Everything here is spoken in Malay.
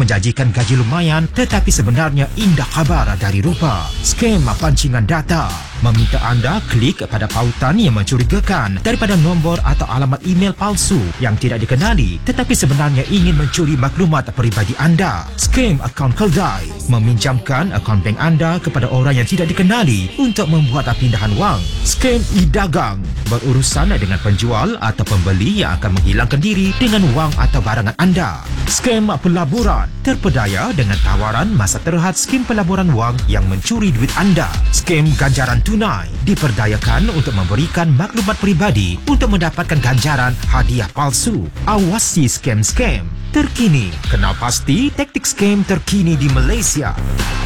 menjanjikan gaji lumayan tetapi sebenarnya indah khabar dari rupa. Scam pancingan data meminta anda klik pada pautan yang mencurigakan daripada nombor atau alamat email palsu yang tidak dikenali tetapi sebenarnya ingin mencuri maklumat peribadi anda. Scam akaun keldai meminjamkan akaun bank anda kepada orang yang tidak dikenali untuk membuat pindahan wang. Scam e-dagang berurusan dengan penjual atau pembeli yang akan menghilangkan diri dengan wang atau barangan anda. Scam pelaburan terpedaya dengan tawaran masa terhad skim pelaburan wang yang mencuri duit anda. Scam ganjaran tunai diperdayakan untuk memberikan maklumat peribadi untuk mendapatkan ganjaran hadiah palsu. Awasi scam-scam terkini. Kenal pasti taktik scam terkini di Malaysia.